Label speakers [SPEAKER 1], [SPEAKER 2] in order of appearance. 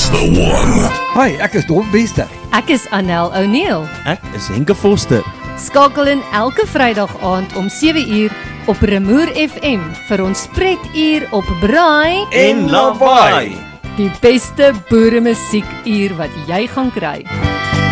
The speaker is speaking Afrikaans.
[SPEAKER 1] is the one.
[SPEAKER 2] Hi, ek is Dolf Bester.
[SPEAKER 3] Ek is Annel O'Neill.
[SPEAKER 4] Ek is Henke Foster.
[SPEAKER 3] Skakel in elke Vrydag aand om 7uur op Remoer FM vir ons pretuur op Braai
[SPEAKER 4] En Lawaai.
[SPEAKER 3] Die beste boeremusiekuur wat jy gaan kry.